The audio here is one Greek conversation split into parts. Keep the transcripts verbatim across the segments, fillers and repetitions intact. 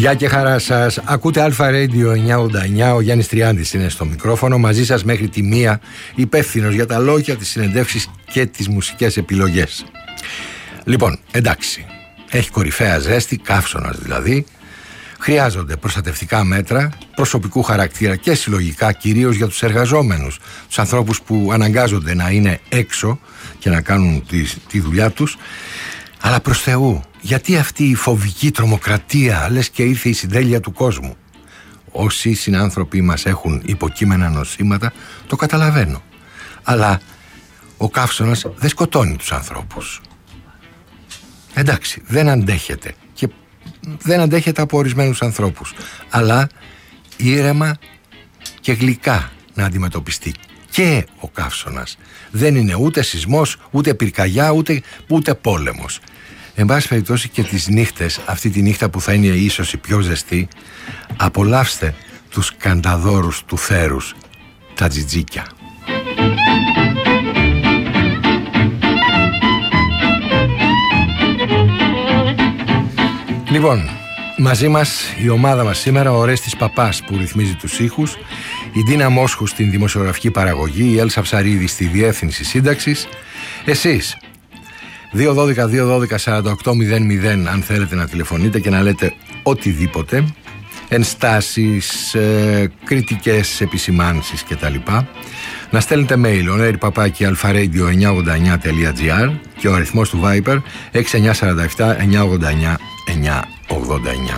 Γεια και χαρά σας. Ακούτε Αλφα Radio εννιακόσια ογδόντα εννιά. Ο Γιάννης Τριάντης είναι στο μικρόφωνο. Μαζί σας μέχρι τη μία, υπεύθυνος για τα λόγια, τις συνεντεύξεις και τις μουσικές επιλογές. Λοιπόν, εντάξει. Έχει κορυφαία ζέστη, καύσωνας δηλαδή. Χρειάζονται προστατευτικά μέτρα προσωπικού χαρακτήρα και συλλογικά, κυρίως για τους εργαζόμενους, τους ανθρώπους που αναγκάζονται να είναι έξω και να κάνουν τη, τη δουλειά τους. Αλλά προς Θεού, γιατί αυτή η φοβική τρομοκρατία, λες και ήρθε η συντέλεια του κόσμου? Όσοι συνάνθρωποι μας έχουν υποκείμενα νοσήματα, το καταλαβαίνω. Αλλά ο καύσωνας δεν σκοτώνει τους ανθρώπους. Εντάξει, δεν αντέχεται. Και δεν αντέχεται από ορισμένους ανθρώπους. Αλλά ήρεμα και γλυκά να αντιμετωπιστεί και ο καύσωνας. Δεν είναι ούτε σεισμός, ούτε πυρκαγιά, ούτε, ούτε πόλεμος. Εν πάση περιπτώσει και τις νύχτες, αυτή τη νύχτα που θα είναι ίσως η πιο ζεστή, απολαύστε τους κανταδόρους του θέρους, τα τζιτζίκια. Λοιπόν, μαζί μας η ομάδα μας σήμερα, ο Ορέστης Παπάς που ρυθμίζει τους ήχους, η Ντίνα Μόσχου στην δημοσιογραφική παραγωγή, η Έλσα Ψαρίδη στη διεύθυνση σύνταξης. Εσείς δύο δώδεκα δύο δώδεκα σαράντα οκτώ μηδέν μηδέν αν θέλετε να τηλεφωνείτε και να λέτε οτιδήποτε, ενστάσεις, ε, κριτικές, επισημάνσεις κτλ. Να στέλνετε mail ονέρι παπάκι αλφαρέιντιο εννιακόσια ογδόντα εννιά τελεία τζι άρ και ο αριθμός του Viber έξι εννιά τέσσερα επτά εννιακόσια ογδόντα εννιά εννιακόσια ογδόντα εννιά.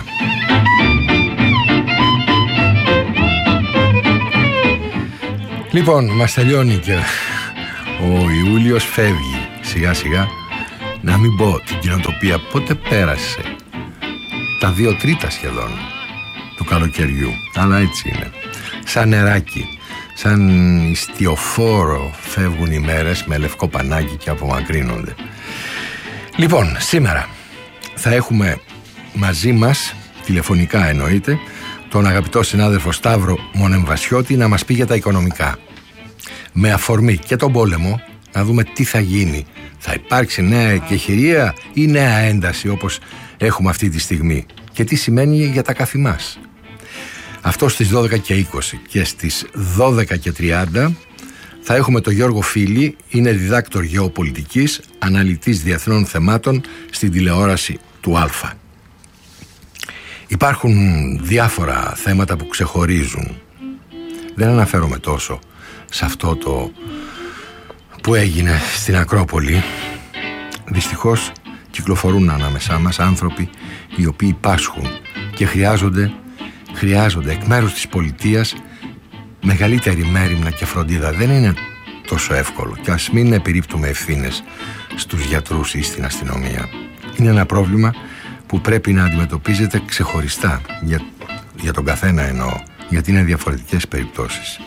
Λοιπόν, μας τελειώνει και ο Ιούλιος, φεύγει σιγά σιγά. Να μην πω την κοινοτοπία πότε πέρασε, τα δύο τρίτα σχεδόν του καλοκαιριού, αλλά έτσι είναι. Σαν νεράκι, σαν ιστιοφόρο φεύγουν οι μέρες με λευκό πανάκι και απομακρύνονται. Λοιπόν, σήμερα θα έχουμε μαζί μας, τηλεφωνικά εννοείται, τον αγαπητό συνάδελφο Σταύρο Μονεμβασιώτη να μας πει για τα οικονομικά. Με αφορμή και τον πόλεμο, να δούμε τι θα γίνει. Θα υπάρξει νέα εκεχηρία ή νέα ένταση όπως έχουμε αυτή τη στιγμή και τι σημαίνει για τα καθη μας. Αυτό στις δώδεκα και είκοσι και στις δώδεκα και τριάντα θα έχουμε τον Γιώργο Φίλη, είναι διδάκτορ γεωπολιτικής, αναλυτής διεθνών θεμάτων στην τηλεόραση του Αλφα. Υπάρχουν διάφορα θέματα που ξεχωρίζουν. Δεν αναφέρομαι τόσο σε αυτό το που έγινε στην Ακρόπολη. Δυστυχώς κυκλοφορούν ανάμεσά μας άνθρωποι οι οποίοι πάσχουν και χρειάζονται, χρειάζονται εκ μέρους της πολιτείας μεγαλύτερη μέριμνα και φροντίδα. Δεν είναι τόσο εύκολο και ας μην επιρρύπτουμε ευθύνες στους γιατρούς ή στην αστυνομία. Είναι ένα πρόβλημα που πρέπει να αντιμετωπίζεται ξεχωριστά για, για τον καθένα εννοώ, γιατί είναι διαφορετικές περιπτώσεις.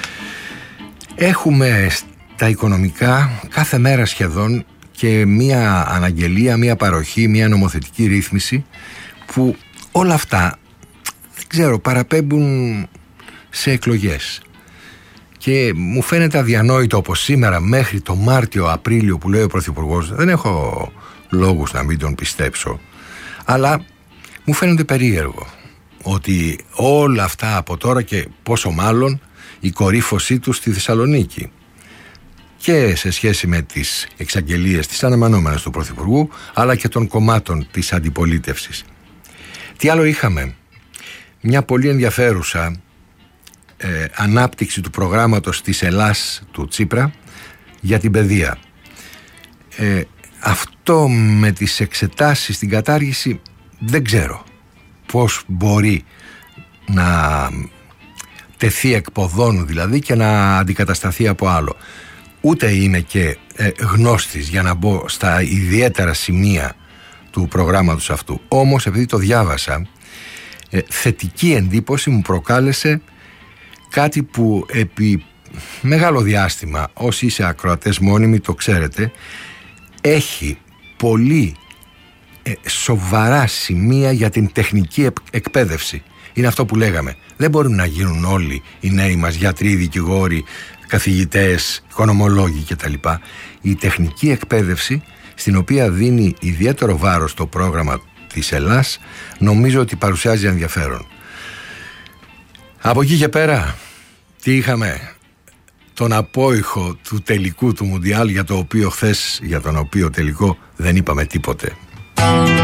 Έχουμε τα οικονομικά κάθε μέρα σχεδόν και μία αναγγελία, μία παροχή, μία νομοθετική ρύθμιση που όλα αυτά, δεν ξέρω, παραπέμπουν σε εκλογές. Και μου φαίνεται αδιανόητο όπως σήμερα μέχρι το Μάρτιο-Απρίλιο που λέει ο Πρωθυπουργός, δεν έχω λόγους να μην τον πιστέψω, αλλά μου φαίνεται περίεργο ότι όλα αυτά από τώρα και πόσο μάλλον η κορύφωσή του στη Θεσσαλονίκη και σε σχέση με τις εξαγγελίες τις αναμενόμενες του Πρωθυπουργού αλλά και των κομμάτων της αντιπολίτευσης. Τι άλλο είχαμε? Μια πολύ ενδιαφέρουσα ε, ανάπτυξη του προγράμματος της Ελλάς του Τσίπρα για την παιδεία. Ε, αυτό με τις εξετάσεις στην κατάργηση δεν ξέρω πώς μπορεί να τεθεί εκ ποδώνου δηλαδή και να αντικατασταθεί από άλλο. Ούτε είμαι και ε, γνώστης για να μπω στα ιδιαίτερα σημεία του προγράμματος αυτού. Όμως επειδή το διάβασα, ε, θετική εντύπωση μου προκάλεσε κάτι που επί μεγάλο διάστημα, όσοι είσαι ακροατές μόνιμοι το ξέρετε, έχει πολύ ε, σοβαρά σημεία για την τεχνική εκπαίδευση. Είναι αυτό που λέγαμε. Δεν μπορούν να γίνουν όλοι οι νέοι μας γιατροί, δικηγόροι, καθηγητές, οικονομολόγοι κτλ. Η τεχνική εκπαίδευση, στην οποία δίνει ιδιαίτερο βάρος το πρόγραμμα της Ελλάς, νομίζω ότι παρουσιάζει ενδιαφέρον. Από εκεί και πέρα, τι είχαμε? Τον απόϊχο του τελικού του Μουντιάλ, για το οποίο χθες, για τον οποίο τελικό δεν είπαμε τίποτε.